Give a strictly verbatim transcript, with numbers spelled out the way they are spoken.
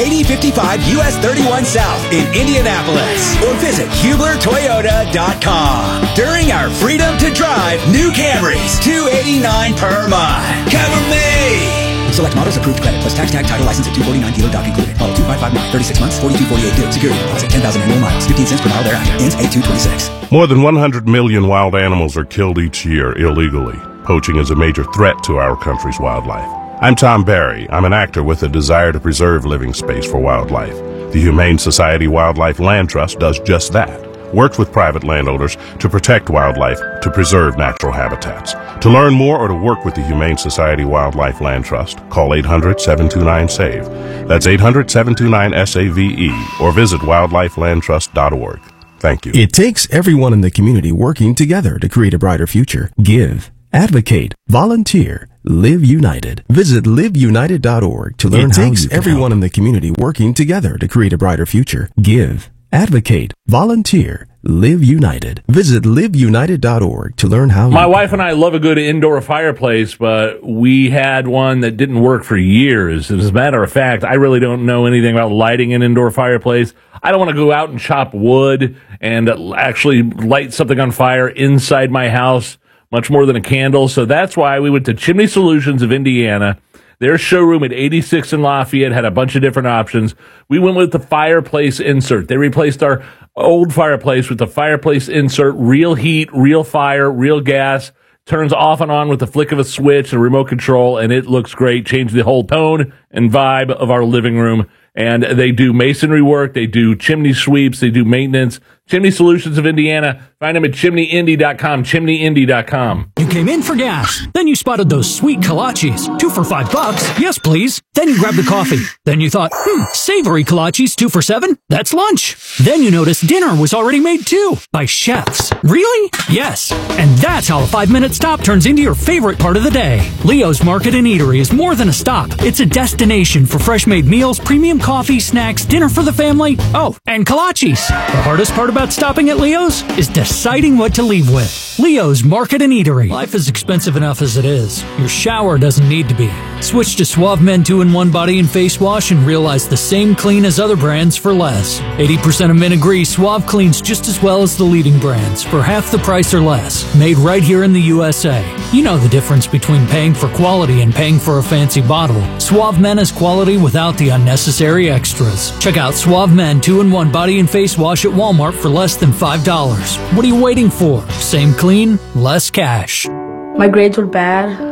eighty fifty-five U S thirty-one South in Indianapolis. Or visit Hubler Toyota dot com. During our Freedom to Drive new Camrys, two hundred eighty-nine dollars per month. Cover me! Select models approved credit plus tax tag title license at two forty-nine dealer doc included. Model two five five nine, thirty-six months, forty-two forty-eight due. Security deposit, ten thousand annual miles, fifteen cents per mile thereafter. Ends eight two twenty-six. More than one hundred million wild animals are killed each year illegally. Poaching is a major threat to our country's wildlife. I'm Tom Barry. I'm an actor with a desire to preserve living space for wildlife. The Humane Society Wildlife Land Trust does just that. Works with private landowners to protect wildlife, to preserve natural habitats. To learn more or to work with the Humane Society Wildlife Land Trust, call eight hundred, seven two nine, SAVE. That's eight hundred, seven two nine, S A V E, or visit wildlife land trust dot org. Thank you. It takes everyone in the community working together to create a brighter future. Give, advocate, volunteer, live united. Visit live united dot org to learn how you can help. It takes everyone in the community working together to create a brighter future. Give, advocate, volunteer, live united. Visit live united dot org to learn how. My wife and I love a good indoor fireplace, but we had one that didn't work for years. As a matter of fact, I really don't know anything about lighting an indoor fireplace. I don't want to go out and chop wood and actually light something on fire inside my house, much more than a candle. So that's why we went to Chimney Solutions of Indiana. Their showroom at eighty-six in Lafayette had a bunch of different options. We went with the fireplace insert. They replaced our old fireplace with the fireplace insert, real heat, real fire, real gas, turns off and on with the flick of a switch, a remote control, and it looks great. Changed the whole tone and vibe of our living room. And they do masonry work. They do chimney sweeps. They do maintenance. Chimney Solutions of Indiana. Find them at chimney indy dot com, chimney indy dot com. You came in for gas. Then you spotted those sweet kolaches. Two for five bucks. Yes, please. Then you grabbed the coffee. Then you thought, hmm, savory kolaches, two for seven? That's lunch. Then you noticed dinner was already made too, by chefs. Really? Yes. And that's how a five-minute stop turns into your favorite part of the day. Leo's Market and Eatery is more than a stop. It's a destination for fresh-made meals, premium coffee, snacks, dinner for the family. Oh, and kolaches. The hardest part about stopping at Leo's is deciding what to leave with. Leo's Market and Eatery. Life is expensive enough as it is. Your shower doesn't need to be. Switch to Suave Men two in one body and face wash and realize the same clean as other brands for less. eighty percent of men agree Suave cleans just as well as the leading brands for half the price or less. Made right here in the U S A. You know the difference between paying for quality and paying for a fancy bottle. Suave Men is quality without the unnecessary extras. Check out Suave Men two in one body and face wash at Walmart for less than five dollars. What are you waiting for? Same clean, less cash. My grades were bad.